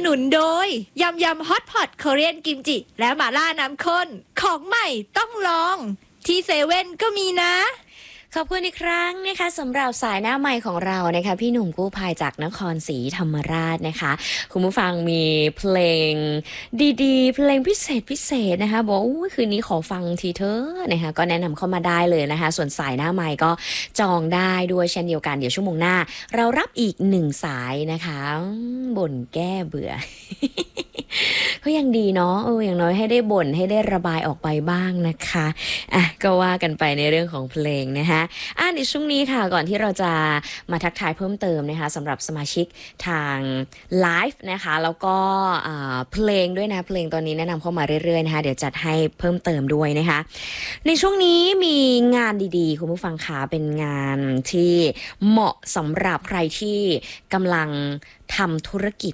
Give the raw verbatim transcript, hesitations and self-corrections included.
นุนโดยยำยำฮอตพอตคอเรียนกิมจิและหม่าล่าน้ำข้นของใหม่ต้องลองที่เซเว่นก็มีนะขอบคุณอีกครั้งนะคะสำหรับสายหน้าใหม่ของเรานะคะพี่หนุ่มกู้ภัยจากนครศรีธรรมราชนะคะคุณผู้ฟังมีเพลงดีๆเพลงพิเศษพิเศษนะคะบอกว่าคืนนี้ขอฟังทีเถอะนะคะก็แนะนำเข้ามาได้เลยนะคะส่วนสายหน้าใหม่ก็จองได้ด้วยเช่นเดียวกันเดี๋ยวชั่วโมงหน้าเรารับอีกหนึ่งสายนะคะบ่นแก้เบื่อ ก็ยังดีเนาะเอออย่างน้อยให้ได้บ่นให้ได้ระบายออกไปบ้างนะคะอ่ะก็ว่ากันไปในเรื่องของเพลงนะคะอ่ะในช่วงนี้ค่ะก่อนที่เราจะมาทักทายเพิ่มเติมนะคะสำหรับสมาชิกทางไลฟ์นะคะแล้วก็เพลงด้วยนะเพลงตอนนี้แนะนำเข้ามาเรื่อยๆนะคะเดี๋ยวจัดให้เพิ่มเติมด้วยนะคะในช่วงนี้มีงานดีๆคุณผู้ฟังคะเป็นงานที่เหมาะสำหรับใครที่กำลังทำธุรกิจ